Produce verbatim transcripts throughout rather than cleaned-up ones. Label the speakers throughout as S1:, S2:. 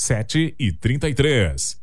S1: sete e trinta e três.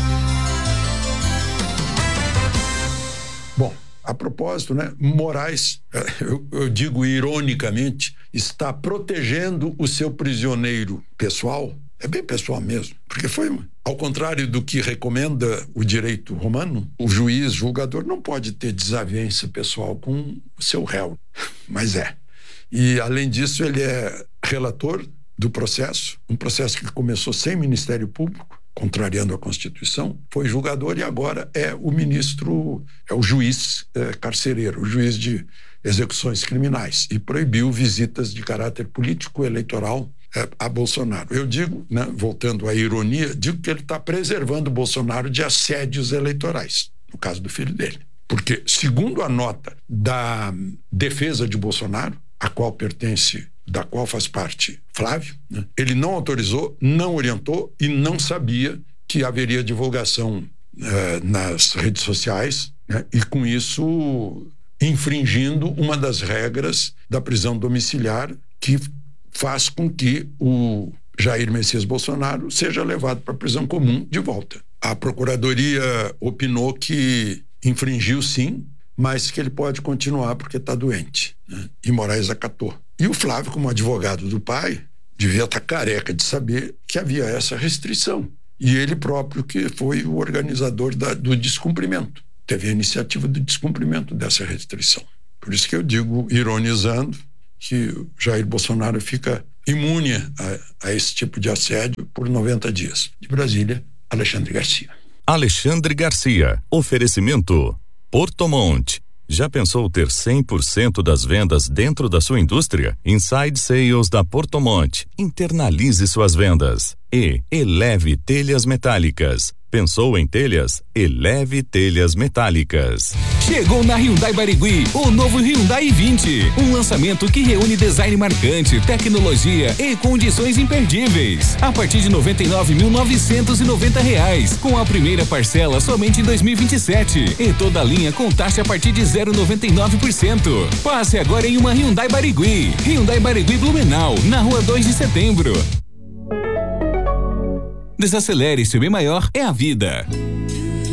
S2: Bom, a propósito, né, Moraes, eu, eu digo ironicamente, está protegendo o seu prisioneiro pessoal. É bem pessoal mesmo, porque foi, ao contrário do que recomenda o direito romano, o juiz, julgador, não pode ter desavença pessoal com o seu réu, mas é. E, além disso, ele é relator do processo, um processo que começou sem Ministério Público, contrariando a Constituição, foi julgador e agora é o ministro, é o juiz é, carcereiro, o juiz de execuções criminais, e proibiu visitas de caráter político eleitoral é, a Bolsonaro. Eu digo, né, voltando à ironia, digo que ele está preservando o Bolsonaro de assédios eleitorais, no caso do filho dele. Porque, segundo a nota da defesa de Bolsonaro, a qual pertence, da qual faz parte Flávio, né? Ele não autorizou, não orientou e não sabia que haveria divulgação eh, nas redes sociais, né? E com isso infringindo uma das regras da prisão domiciliar que faz com que o Jair Messias Bolsonaro seja levado para a prisão comum de volta. A Procuradoria opinou que infringiu sim, mas que ele pode continuar porque está doente, né? E Moraes acatou. E o Flávio, como advogado do pai, devia estar careca de saber que havia essa restrição. E ele próprio que foi o organizador da, do descumprimento. Teve a iniciativa do descumprimento dessa restrição. Por isso que eu digo, ironizando, que o Jair Bolsonaro fica imune a, a esse tipo de assédio por noventa dias. De Brasília, Alexandre Garcia.
S3: Alexandre Garcia. Oferecimento Portomont. Já pensou ter cem por cento das vendas dentro da sua indústria? Inside Sales da Portomont. Internalize suas vendas. E Eleve Telhas Metálicas. Pensou em telhas? Eleve Telhas Metálicas.
S4: Chegou na Hyundai Barigui o novo Hyundai i vinte, um lançamento que reúne design marcante, tecnologia e condições imperdíveis. A partir de noventa e nove mil novecentos e noventa reais, com a primeira parcela somente em dois mil e vinte e sete e toda a linha com taxa a partir de zero vírgula noventa e nove por cento. Passe agora em uma Hyundai Barigui. Hyundai Barigui Blumenau, na rua dois de setembro. Desacelere, seu bem maior é a vida.